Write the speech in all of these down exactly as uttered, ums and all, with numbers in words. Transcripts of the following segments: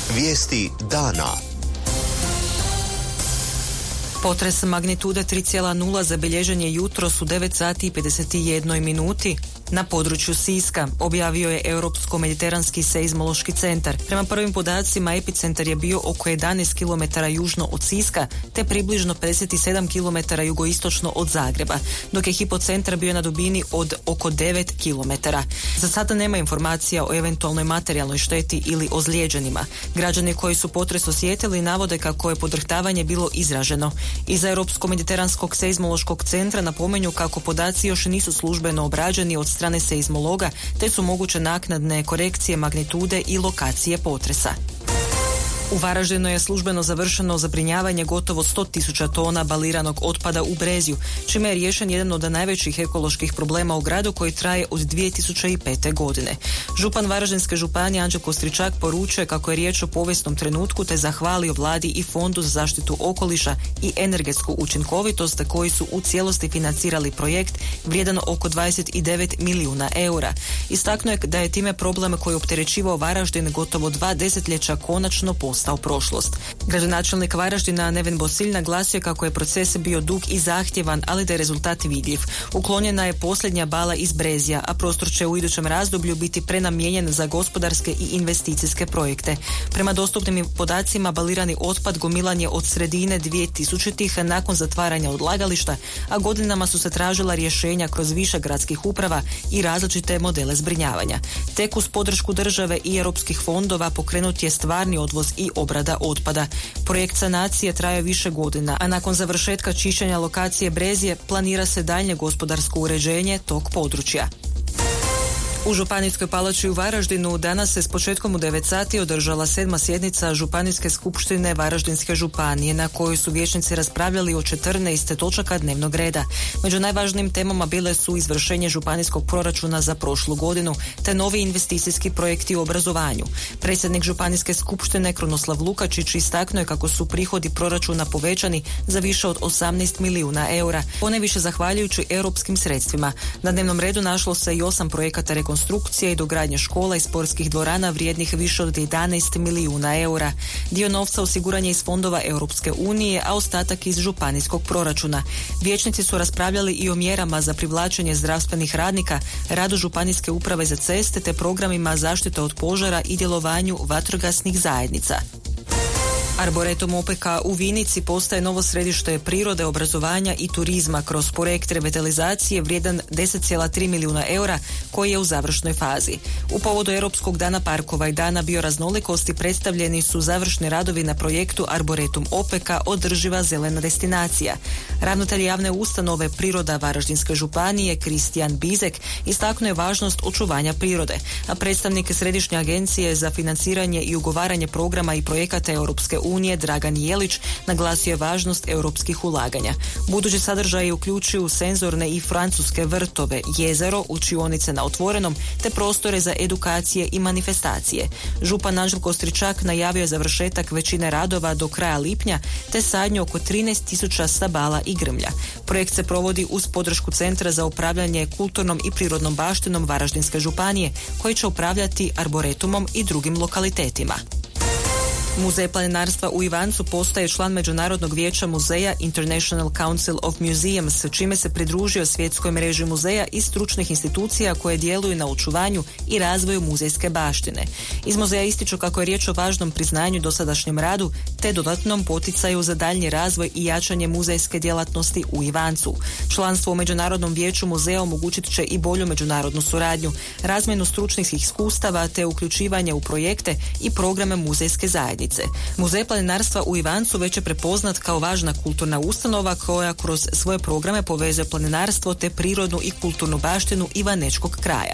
Vijesti dana. Potres magnitude tri zarez nula zabilježen je jutros u devet sati i pedeset jedna minuti na području Siska, objavio je Europsko-mediteranski seizmološki centar. Prema prvim podacima, epicentar je bio oko jedanaest kilometara južno od Siska, te približno pedeset sedam kilometara jugoistočno od Zagreba, dok je hipocentar bio na dubini od oko devet kilometara. Za sada nema informacija o eventualnoj materijalnoj šteti ili ozlijeđenima. Građani koji su potres osjetili navode kako je podrhtavanje bilo izraženo. Iz Europsko-mediteranskog seizmološkog centra napomenju kako podaci još nisu službeno obrađeni od strane seizmologa, te su moguće naknadne korekcije magnitude i lokacije potresa. U Varaždinu je službeno završeno zbrinjavanje gotovo sto tisuća tona baliranog otpada u Brezju, čime je riješen jedan od najvećih ekoloških problema u gradu koji traje od dvije tisuće pete. godine. Župan Varaždinske županije Anđelko Stričak poručuje kako je riječ o povijesnom trenutku, te zahvalio vladi i Fondu za zaštitu okoliša i energetsku učinkovitost koji su u cijelosti financirali projekt vrijedan oko dvadeset devet milijuna eura. Istaknuo je da je time problem koji je opterećivao Varaždin gotovo dva desetljeća konačno postao stao prošlost. Gradonačelnik Varaždina Neven Bosilj naglasio kako je proces bio dug i zahtjevan, ali da je rezultat vidljiv. Uklonjena je posljednja bala iz Brezja, a prostor će u idućem razdoblju biti prenamijenjen za gospodarske i investicijske projekte. Prema dostupnim podacima, balirani otpad gomilan je od sredine dvije tisućitih nakon zatvaranja odlagališta, a godinama su se tražila rješenja kroz više gradskih uprava i različite modele zbrinjavanja. Tek uz podršku države i europskih fondova pokrenut je stvarni odvoz i obrada otpada. Projekt sanacije traje više godina, a nakon završetka čišćenja lokacije Brezje planira se daljnje gospodarsko uređenje tog područja. U Županijskoj palači u Varaždinu danas se s početkom u devet sati održala sedma sjednica Županijske skupštine Varaždinske županije, na kojoj su vijećnici raspravljali o četrnaest točaka dnevnog reda. Među najvažnijim temama bile su izvršenje županijskog proračuna za prošlu godinu, te novi investicijski projekti u obrazovanju. Predsjednik Županijske skupštine Krunoslav Lukačić istaknuo je kako su prihodi proračuna povećani za više od osamnaest milijuna eura, ponajviše zahvaljujući europskim sredstvima. Na dnevnom redu našlo se i osam projekata rekonstrukcije i dogradnje škola i sportskih dvorana vrijednih više od jedanaest milijuna eura. Dio novca osiguran je iz fondova Europske unije, a ostatak iz županijskog proračuna. Vijećnici su raspravljali i o mjerama za privlačenje zdravstvenih radnika, radu županijske uprave za ceste te programima zaštite od požara i djelovanju vatrogasnih zajednica. Arboretum Opeka u Vinici postaje novo središte prirode, obrazovanja i turizma kroz projekt revitalizacije vrijedan deset zarez tri milijuna eura koji je u završnoj fazi. U povodu Europskog dana parkova i dana bioraznolikosti predstavljeni su završni radovi na projektu Arboretum Opeka održiva zelena destinacija. Ravnatelj javne ustanove Priroda Varaždinske županije Kristijan Bizek istaknuo je važnost očuvanja prirode, a predstavnik Središnje agencije za financiranje i ugovaranje programa i projekata Europske unije Dragan Jelić naglasio je važnost europskih ulaganja. Budući sadržaji uključuju senzorne i francuske vrtove, jezero, učionice na otvorenom te prostore za edukacije i manifestacije. Župan Anđelko Stričak najavio je završetak većine radova do kraja lipnja te sadnju oko trinaest tisuća stabala i grmlja. Projekt se provodi uz podršku Centra za upravljanje kulturnom i prirodnom baštinom Varaždinske županije koji će upravljati arboretumom i drugim lokalitetima. Muzej planinarstva u Ivancu postaje član Međunarodnog vijeća muzeja International Council of Museums, čime se pridružio svjetskoj mreži muzeja i stručnih institucija koje djeluju na očuvanju i razvoju muzejske baštine. Iz muzeja ističu kako je riječ o važnom priznanju dosadašnjem radu te dodatnom poticaju za daljnji razvoj i jačanje muzejske djelatnosti u Ivancu. Članstvo u Međunarodnom vijeću muzeja omogućit će i bolju međunarodnu suradnju, razmjenu stručnih iskustava te uključivanje u projekte i programe muzejske zajednice. Muzej planinarstva u Ivancu već je prepoznat kao važna kulturna ustanova koja kroz svoje programe povezuje planinarstvo te prirodnu i kulturnu baštinu ivanečkog kraja.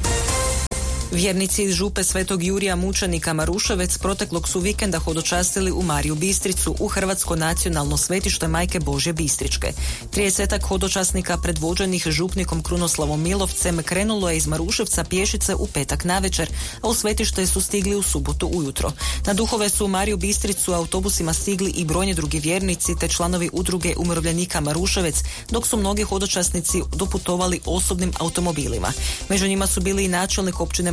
Vjernici iz župe Svetog Jurija Mučenika Maruševec proteklog su vikenda hodočastili u Mariju Bistricu u Hrvatsko nacionalno svetište Majke Božje Bistričke. tridesetak hodočasnika predvođenih župnikom Krunoslavom Milovcem krenulo je iz Maruševca pješice u petak navečer, a u svetište su stigli u subotu ujutro. Na duhove su u Mariju Bistricu autobusima stigli i brojni drugi vjernici te članovi udruge umirovljenika Maruševec, dok su mnogi hodočasnici doputovali osobnim automobilima. Među njima su bili i načelnik općine Maruševec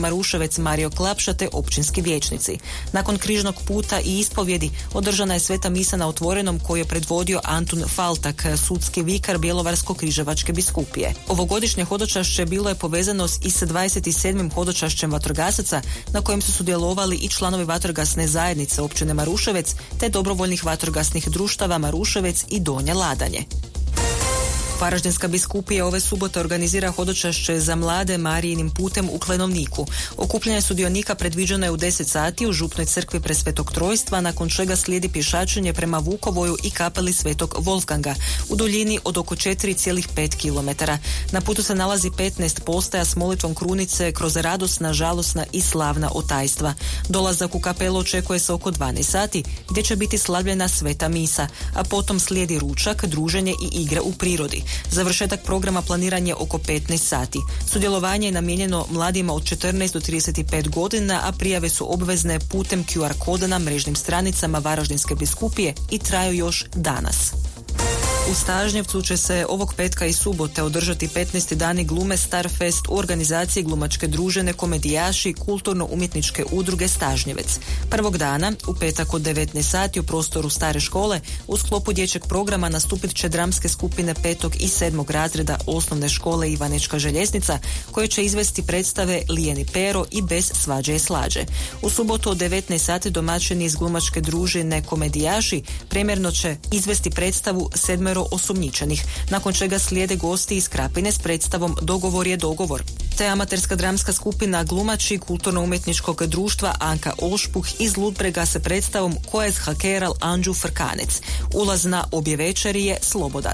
Maruševec Mario Klapša te općinski vijećnici. Nakon križnog puta i ispovjedi održana je sveta misa na otvorenom koju je predvodio Antun Faltak, sudski vikar Bjelovarsko-križevačke biskupije. Ovogodišnje hodočašće bilo je povezano i sa dvadeset sedmim hodočašćem vatrogasaca na kojem su sudjelovali i članovi vatrogasne zajednice općine Maruševec te dobrovoljnih vatrogasnih društava Maruševec i Donje Ladanje. Varaždinska biskupija ove subote organizira hodočašće za mlade Marijinim putem u Klenovniku. Okupljanje sudionika predviđeno je u deset sati u župnoj crkvi Presvetog Trojstva, nakon čega slijedi pješačenje prema Vukovoju i kapeli Svetog Wolfganga u duljini od oko četiri zarez pet kilometara. Na putu se nalazi petnaest postaja s molitvom krunice kroz radosna, žalosna i slavna otajstva. Dolazak u kapelu očekuje se oko dvanaest sati, gdje će biti slavljena sveta misa, a potom slijedi ručak, druženje i igre u prirodi. Završetak programa planiran je oko petnaest sati. Sudjelovanje je namijenjeno mladima od četrnaest do trideset pet godina, a prijave su obvezne putem Q R koda na mrežnim stranicama Varaždinske biskupije i traju još danas. U Stažnjevcu će se ovog petka i subote održati petnaesti dani glume Starfest u organizaciji glumačke družine Komedijaši kulturno-umjetničke udruge Stažnjevec. Prvog dana, u petak od devetnaest sati u prostoru stare škole, u sklopu dječjeg programa nastupit će dramske skupine petog i sedmog razreda osnovne škole Ivanečka Željeznica, koje će izvesti predstave Lijeni Pero i Bez svađe i slađe. U subotu od devetnaest sati domaćini iz glumačke družine Komedijaši premjerno će izvesti predstavu Sedmero osumnjičenih, nakon čega slijede gosti iz Krapine s predstavom Dogovor je dogovor. Te amaterska dramska skupina glumači kulturno-umjetničkog društva Anka Ošpuh iz Ludbrega se predstavom Ko je zhakeral Anđu Frkanec. Ulaz na obje večeri je slobodan.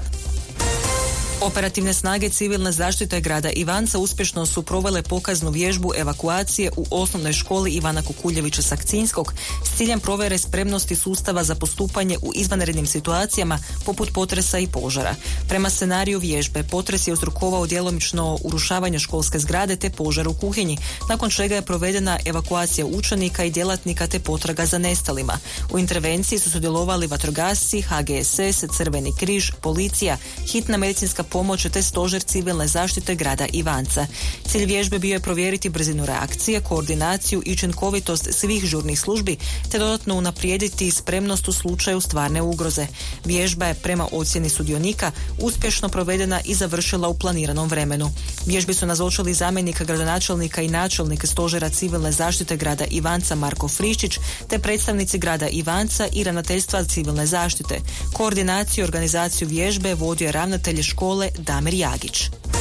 Operativne snage civilne zaštite grada Ivanca uspješno su provele pokaznu vježbu evakuacije u osnovnoj školi Ivana Kukuljevića Sakcinskog s ciljem provjere spremnosti sustava za postupanje u izvanrednim situacijama poput potresa i požara. Prema scenariju vježbe, potres je uzrokovao djelomično urušavanje školske zgrade te požar u kuhinji, nakon čega je provedena evakuacija učenika i djelatnika te potraga za nestalima. U intervenciji su sudjelovali vatrogasci, H G S S, Crveni križ, policija, hitna medicinska pomoć te stožer civilne zaštite grada Ivanca. Cilj vježbe bio je provjeriti brzinu reakcije, koordinaciju i učinkovitost svih žurnih službi te dodatno unaprijediti spremnost u slučaju stvarne ugroze. Vježba je prema ocjeni sudionika uspješno provedena i završila u planiranom vremenu. Vježbi su nazočili zamjenik gradonačelnika i načelnik stožera civilne zaštite grada Ivanca Marko Friščić te predstavnici grada Ivanca i ravnateljstva civilne zaštite. Koordinaciju i organizaciju vježbe vodio je ravnatelj škole Damir Jagić.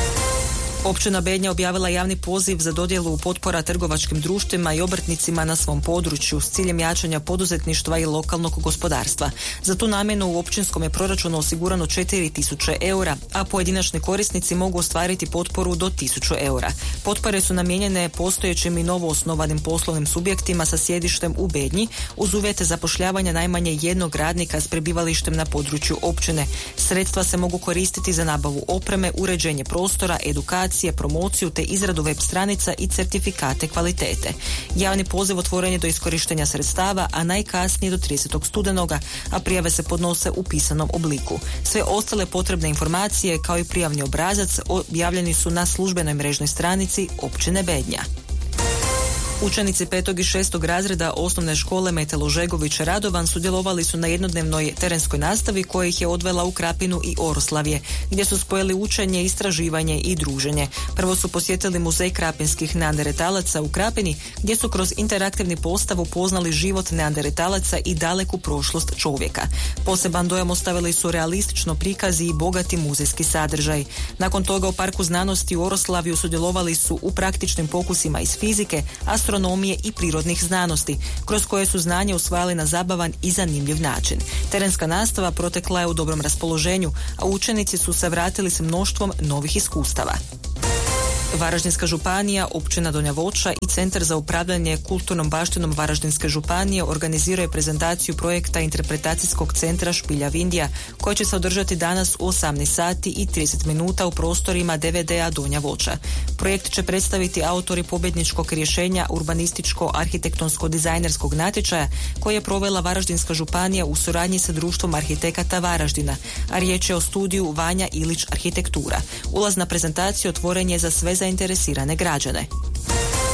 Općina Bednja objavila javni poziv za dodjelu potpora trgovačkim društvima i obrtnicima na svom području s ciljem jačanja poduzetništva i lokalnog gospodarstva. Za tu namjenu u općinskom je proračunu osigurano četiri tisuće eura, a pojedinačni korisnici mogu ostvariti potporu do tisuću eura. Potpore su namijenjene postojećim i novo osnovanim poslovnim subjektima sa sjedištem u Bednji uz uvjete zapošljavanja najmanje jednog radnika s prebivalištem na području općine. Sredstva se mogu koristiti za nabavu opreme, uređenje prostora, edukaciju, promociju te izradu web stranica i certifikate kvalitete. Javni poziv otvoren je do iskorištenja sredstava, a najkasnije do tridesetog studenoga, a prijave se podnose u pisanom obliku. Sve ostale potrebne informacije kao i prijavni obrazac objavljeni su na službenoj mrežnoj stranici općine Bednja. Učenici petog i šestog razreda osnovne škole Metelo Žegović Radovan sudjelovali su na jednodnevnoj terenskoj nastavi koja ih je odvela u Krapinu i Oroslavje, gdje su spojili učenje, istraživanje i druženje. Prvo su posjetili muzej krapinskih neandertalaca u Krapini, gdje su kroz interaktivni postav upoznali život neandertalaca i daleku prošlost čovjeka. Poseban dojam ostavili su realistično prikazi i bogati muzejski sadržaj. Nakon toga u Parku znanosti u Oroslaviju sudjelovali su u praktičnim pokusima iz fizike, astronomije i prirodnih znanosti, kroz koje su znanje usvajali na zabavan i zanimljiv način. Terenska nastava protekla je u dobrom raspoloženju, a učenici su se vratili s mnoštvom novih iskustava. Varaždinska županija, općina Donja Voća i Centar za upravljanje kulturnom baštinom Varaždinske županije organiziraju prezentaciju projekta interpretacijskog centra Špilja Vindija, koja će se održati danas u osamnaest sati i trideset minuta u prostorima D V D-a Donja Voća. Projekt će predstaviti autori pobjedničkog rješenja urbanističko-arhitektonsko-dizajnerskog natječaja koje je provela Varaždinska županija u suradnji sa Društvom arhitekata Varaždina, a riječ je o studiju Vanja Ilić arhitektura. Ulaz na prezentaciju otvoren je za sve zainteresirane građane.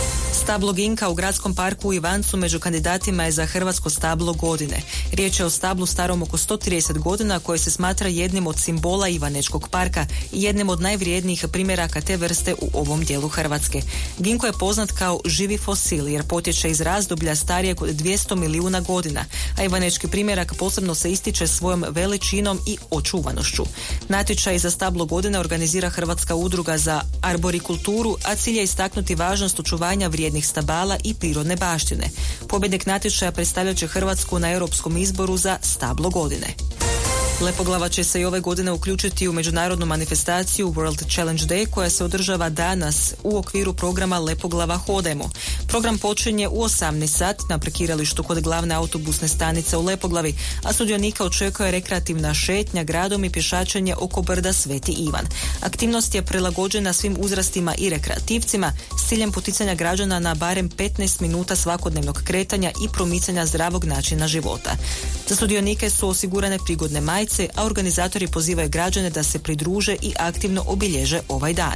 Stablo Ginka u gradskom parku u Ivancu među kandidatima je za hrvatsko stablo godine. Riječ je o stablu starom oko sto trideset godina koje se smatra jednim od simbola Ivanečkog parka i jednim od najvrijednijih primjeraka te vrste u ovom dijelu Hrvatske. Ginko je poznat kao živi fosil jer potječe iz razdoblja starijeg od dvjesto milijuna godina, a ivanečki primjerak posebno se ističe svojom veličinom i očuvanošću. Natječaj za stablo godine organizira Hrvatska udruga za arborikulturu, a cilj je istaknuti važnost očuvanja vrijednih stabala i prirodne baštine. Pobjednik natječaja predstavljat će Hrvatsku na europskom izboru za stablo godine. Lepoglava će se i ove godine uključiti u međunarodnu manifestaciju World Challenge Day koja se održava danas u okviru programa Lepoglava hodajmo. Program počinje u osamnaest sati na parkiralištu kod glavne autobusne stanice u Lepoglavi, a sudionika očekuje rekreativna šetnja gradom i pješačenje oko brda Sveti Ivan. Aktivnost je prilagođena svim uzrastima i rekreativcima s ciljem poticanja građana na barem petnaest minuta svakodnevnog kretanja i promicanja zdravog načina života. Za sudionike su osigurane prigodne majice, a organizatori pozivaju građane da se pridruže i aktivno obilježe ovaj dan.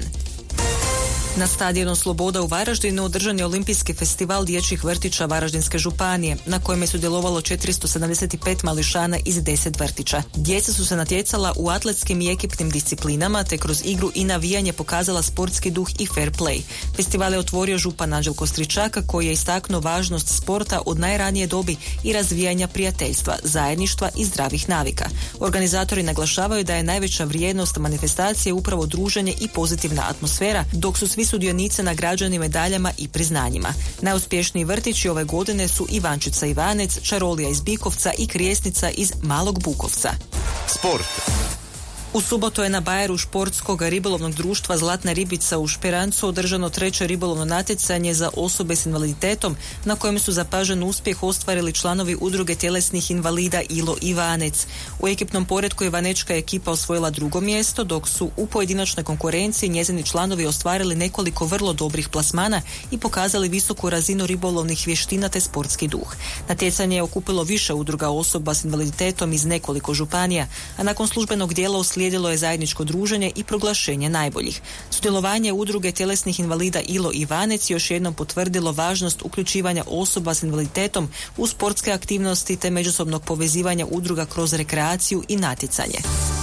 Na stadionu Sloboda u Varaždinu održan je Olimpijski festival dječjih vrtića Varaždinske županije, na kojem je sudjelovalo četiristo sedamdeset pet mališana iz deset vrtića. Djeca su se natjecala u atletskim i ekipnim disciplinama, te kroz igru i navijanje pokazala sportski duh i fair play. Festival je otvorio župan Anđelko Stričaka, koji je istaknuo važnost sporta od najranije dobi i razvijanja prijateljstva, zajedništva i zdravih navika. Organizatori naglašavaju da je najveća vrijednost manifestacije upravo druženje i pozitivna atmosfera, dok su svi sudionice nagrađeni medaljama i priznanjima. Najuspješniji vrtići ove godine su Ivančica Ivanec, Čarolija iz Bikovca i Krijesnica iz Malog Bukovca. Sport. U subotu je na bajeru športskog ribolovnog društva Zlatna ribica u Šperancu održano treće ribolovno natjecanje za osobe s invaliditetom, na kojem su zapažen uspjeh ostvarili članovi udruge tjelesnih invalida Ilo Ivanec. U ekipnom poretku Ivanečka ekipa osvojila drugo mjesto, dok su u pojedinačnoj konkurenciji njezini članovi ostvarili nekoliko vrlo dobrih plasmana i pokazali visoku razinu ribolovnih vještina te sportski duh. Natjecanje je okupilo više udruga osoba s invaliditetom iz nekoliko županija, a nakon službenog dijela uslijedilo je zajedničko druženje i proglašenje najboljih. Sudjelovanje udruge tjelesnih invalida Ilo Ivanec još jednom potvrdilo važnost uključivanja osoba s invaliditetom u sportske aktivnosti te međusobnog povezivanja udruga kroz rekreaciju i natjecanje.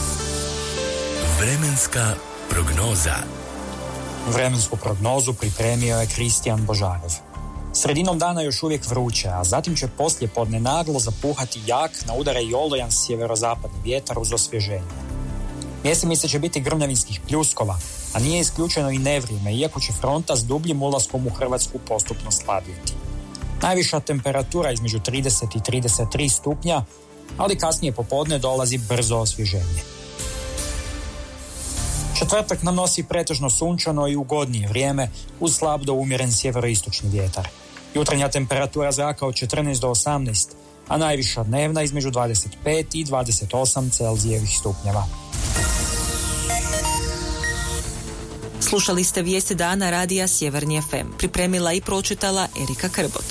Vremenska prognoza. Vremensku prognozu pripremio je Kristijan Božarov. Sredinom dana još uvijek vruće, a zatim će poslije podne naglo zapuhati jak, na udare i olojan sjeverozapadni vjetar uz osvježenje. Mjesemice će biti grmljavinskih pljuskova, a nije isključeno i nevrijeme, iako će fronta s dubljim ulaskom u Hrvatsku postupno slabjeti. Najviša temperatura između trideset i trideset tri stupnja, ali kasnije popodne dolazi brzo osvježenje. Četvrtak nam nosi pretežno sunčano i ugodnije vrijeme uz slab do umjeren sjeveroistočni vjetar. Jutarnja temperatura zraka od četrnaest do osamnaest, a najviša dnevna između dvadeset pet i dvadeset osam Celzijevih stupnjeva. Slušali ste vijesti dana radija Sjeverni ef em. Pripremila i pročitala Erika Krbot.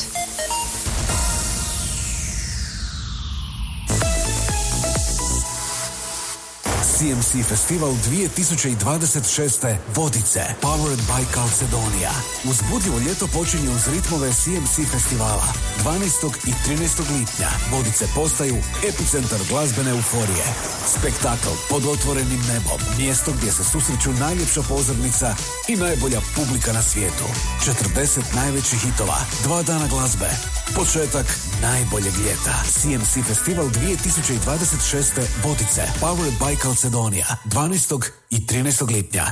C M C Festival dvije tisuće dvadeset šeste Vodice, powered by Calcedonia. Uzbudljivo ljeto počinje uz ritmove C M C Festivala. dvanaestog i trinaestog lipnja Vodice postaju epicentar glazbene euforije. Spektakl pod otvorenim nebom, mjesto gdje se susreću najljepša pozornica i najbolja publika na svijetu. četrdeset najvećih hitova, dva dana glazbe. Početak najboljeg ljeta. C M C Festival dvije tisuće dvadeset šeste Vodice, powered by Calcedonia, dvanaestog i trinaestog lipnja.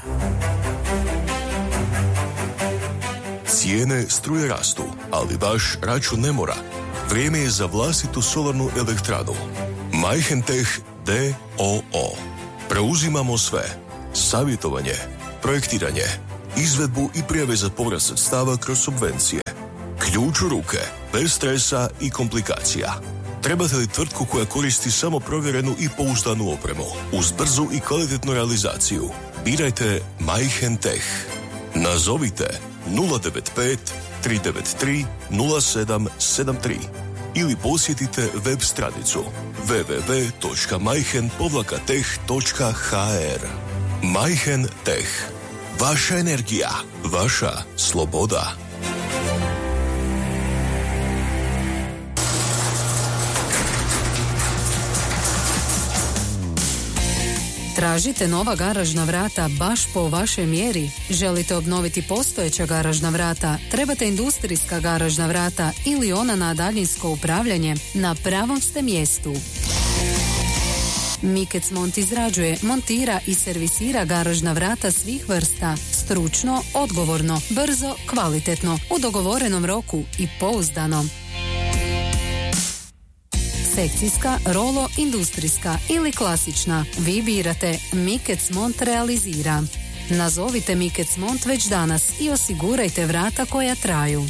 Cijene struje rastu, ali vaš račun ne mora. Vrijeme je za vlastitu solarnu elektranu. Majhentech d o o. Preuzimamo sve. Savjetovanje, projektiranje, izvedbu i prijave za povrat sredstava kroz subvencije. Ključ u ruke, bez stresa i komplikacija. Trebate li tvrtku koja koristi samo provjerenu i pouzdanu opremu uz brzu i kvalitetnu realizaciju? Birajte Majhentech. Nazovite nula devet pet tri devet tri nula sedam sedam tri ili posjetite web stranicu w w w točka majhen tech točka h r. Majhentech. Vaša energija, vaša sloboda. Tražite nova garažna vrata baš po vašoj mjeri? Želite obnoviti postojeća garažna vrata? Trebate industrijska garažna vrata ili ona na daljinsko upravljanje? Na pravom ste mjestu. Mikecmont izrađuje, montira i servisira garažna vrata svih vrsta, stručno, odgovorno, brzo, kvalitetno, u dogovorenom roku i pouzdano. Sekcijska, rolo, industrijska ili klasična. Vi birate. Mikecmont realizira. Nazovite Mikecmont već danas i osigurajte vrata koja traju.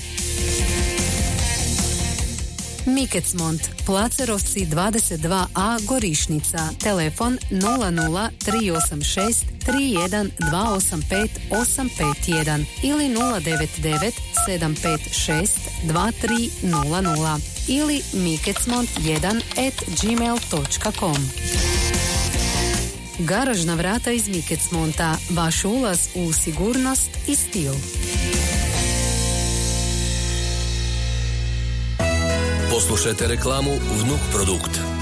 Mikecmont, Placerovci dvadeset dva a Gorišnica, telefon nula nula tri osam šest tri jedan dva osam pet osam pet jedan ili nula devet devet sedam pet šest dva tri nula nula ili mikecmont jedan at gmail dot com. Garažna vrata iz Mikecmonta, vaš ulaz u sigurnost i stil. Poslušajte reklamu Vnuk produkt.